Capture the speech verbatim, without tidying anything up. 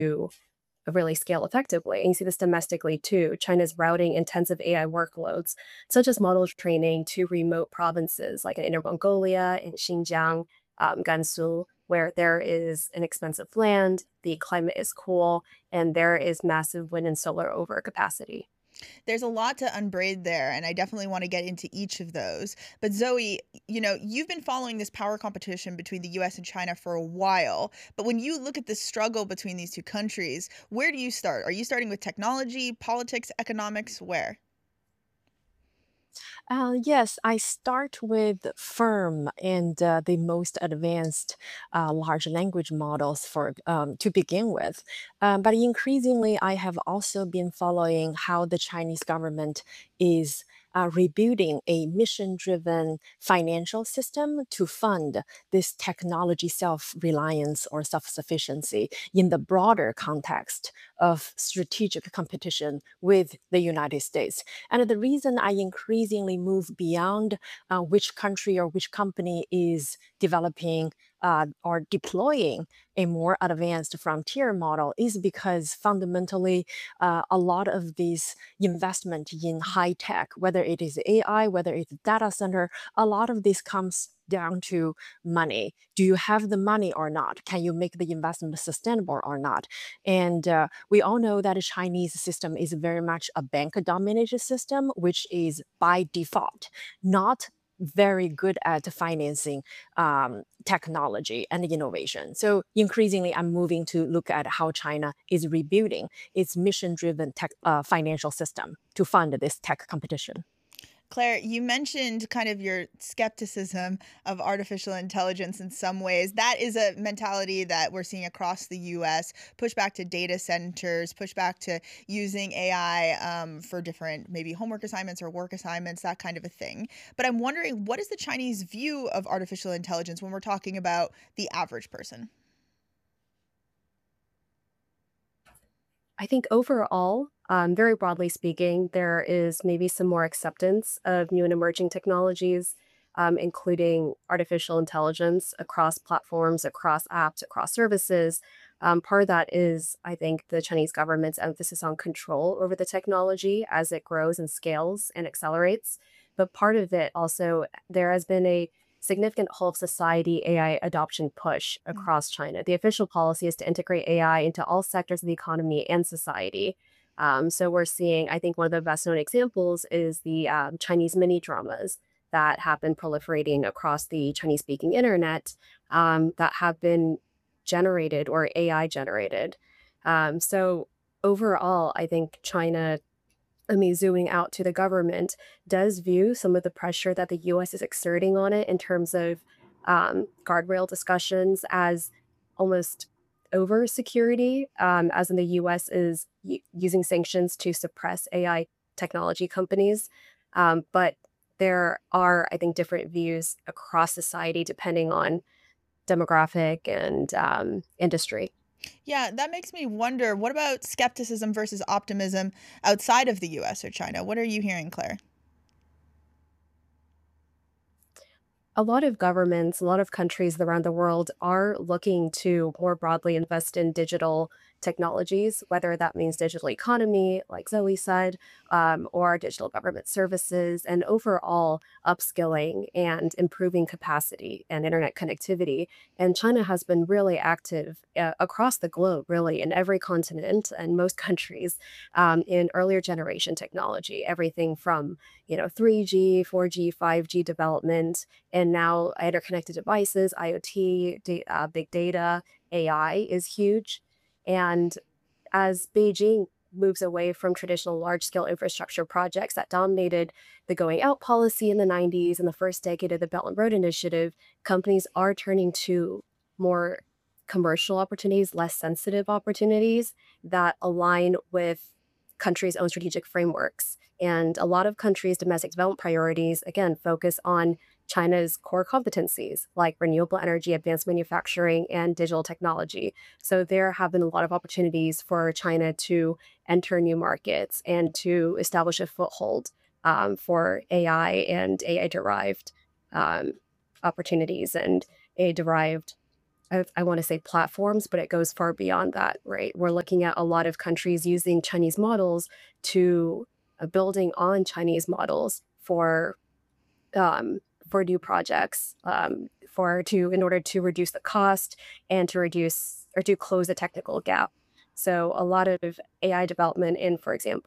really scale effectively. And you see this domestically too. China's routing intensive A I workloads, such as model training, to remote provinces like in Inner Mongolia, in Xinjiang, um, Gansu, where there is inexpensive land, the climate is cool, and there is massive wind and solar overcapacity. There's a lot to unbraid there, and I definitely want to get into each of those. But Zoe, you know, you've been following this power competition between the U S and China for a while. But when you look at the struggle between these two countries, where do you start? Are you starting with technology, politics, economics? Where? Uh, yes, I start with firm and uh, the most advanced uh, large language models for um, to begin with. Um, but increasingly, I have also been following how the Chinese government is uh, rebuilding a mission-driven financial system to fund this technology self-reliance or self-sufficiency in the broader context of strategic competition with the United States. And the reason I increasingly move beyond uh, which country or which company is developing uh, or deploying a more advanced frontier model is because fundamentally uh, a lot of these investment in high tech, whether it is A I, whether it's data center, a lot of this comes down to money. Do you have the money or not? Can you make the investment sustainable or not? And uh, we all know that the Chinese system is very much a bank-dominated system, which is by default not very good at financing um, technology and innovation. So increasingly, I'm moving to look at how China is rebuilding its mission-driven tech uh, financial system to fund this tech competition. Claire, you mentioned kind of your skepticism of artificial intelligence in some ways. That is a mentality that we're seeing across the U S, pushback to data centers, pushback to using A I um, for different maybe homework assignments or work assignments, that kind of a thing. But I'm wondering, what is the Chinese view of artificial intelligence when we're talking about the average person? I think overall, um, very broadly speaking, there is maybe some more acceptance of new and emerging technologies, um, including artificial intelligence across platforms, across apps, across services. Um, part of that is, I think, the Chinese government's emphasis on control over the technology as it grows and scales and accelerates. But part of it also, there has been a significant whole of society A I adoption push Mm. across China. The official policy is to integrate A I into all sectors of the economy and society. Um, so we're seeing, I think one of the best known examples is the um, Chinese mini dramas that have been proliferating across the Chinese speaking internet um, that have been generated or A I generated. Um, so overall, I think China, I mean, zooming out to the government, does view some of the pressure that the U S is exerting on it in terms of um, guardrail discussions as almost over security, um, as in the U S is u- using sanctions to suppress A I technology companies. Um, but there are, I think, different views across society depending on demographic and um, industry. Yeah, that makes me wonder, what about skepticism versus optimism outside of the U S or China? What are you hearing, Claire? A lot of governments, a lot of countries around the world are looking to more broadly invest in digital technologies, whether that means digital economy, like Zoe said, um, or digital government services, and overall upskilling and improving capacity and internet connectivity. And China has been really active uh, across the globe, really, in every continent and most countries um, in earlier generation technology, everything from you know three G, four G, five G development, and now interconnected devices, IoT, da- uh, big data, A I is huge. And as Beijing moves away from traditional large scale infrastructure projects that dominated the going out policy in the nineties and the first decade of the Belt and Road Initiative, companies are turning to more commercial opportunities, less sensitive opportunities that align with countries' own strategic frameworks. And a lot of countries' domestic development priorities, again, focus on China's core competencies like renewable energy, advanced manufacturing, and digital technology. So there have been a lot of opportunities for China to enter new markets and to establish a foothold um, for A I and A I derived um, opportunities and A I derived I, I want to say platforms, but it goes far beyond that, right? We're looking at a lot of countries using Chinese models to uh, building on Chinese models for um, for new projects, um, for to in order to reduce the cost and to reduce or to close a technical gap. So a lot of A I development in, for example,